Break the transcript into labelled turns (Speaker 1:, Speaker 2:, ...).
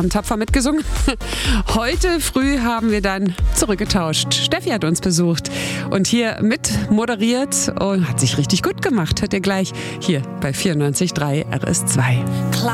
Speaker 1: tapfer mitgesungen. Heute früh haben wir dann zurückgetauscht. Steffi hat uns besucht und hier mit moderiert und hat sich richtig gut gemacht. Hört ihr gleich hier bei 94.3 RS2.